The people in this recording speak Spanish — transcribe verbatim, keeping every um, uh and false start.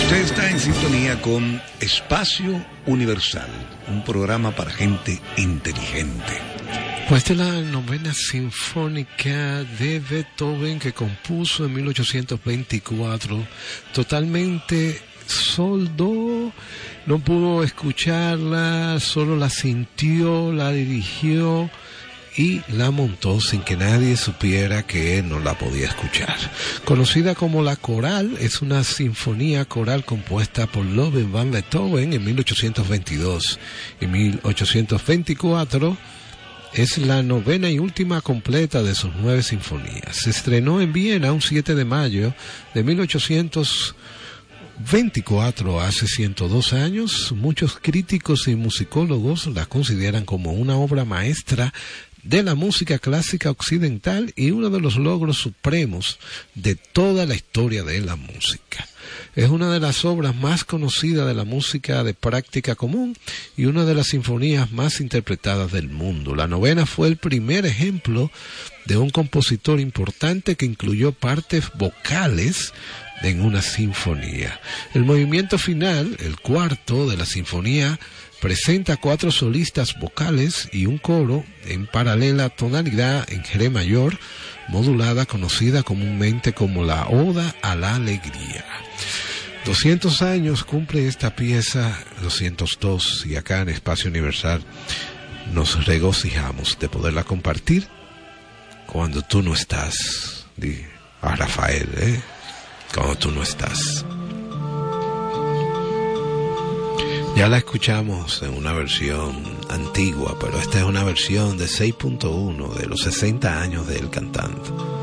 Usted está en sintonía con Espacio Universal, un programa para gente inteligente. Pues de la novena sinfónica de Beethoven, que compuso en mil ochocientos veinticuatro, totalmente sordo, no pudo escucharla, solo la sintió, la dirigió y la montó sin que nadie supiera que él no la podía escuchar. Conocida como la Coral, es una sinfonía coral compuesta por Ludwig van Beethoven en mil ochocientos veintidós y mil ochocientos veinticuatro. Es la novena y última completa de sus nueve sinfonías. Se estrenó en Viena un siete de mayo de mil ochocientos veinticuatro, hace ciento dos años. Muchos críticos y musicólogos la consideran como una obra maestra de la música clásica occidental y uno de los logros supremos de toda la historia de la música. Es una de las obras más conocidas de la música de práctica común y una de las sinfonías más interpretadas del mundo. La novena fue el primer ejemplo de un compositor importante que incluyó partes vocales en una sinfonía. El movimiento final, el cuarto de la sinfonía, presenta cuatro solistas vocales y un coro en paralela tonalidad en re mayor, modulada, conocida comúnmente como la Oda a la Alegría. doscientos años cumple esta pieza, doscientos dos, y acá en Espacio Universal nos regocijamos de poderla compartir cuando tú no estás. Di a Rafael, ¿eh? Cuando tú no estás. Ya la escuchamos en una versión antigua, pero esta es una versión de seis punto uno de los sesenta años de él cantando.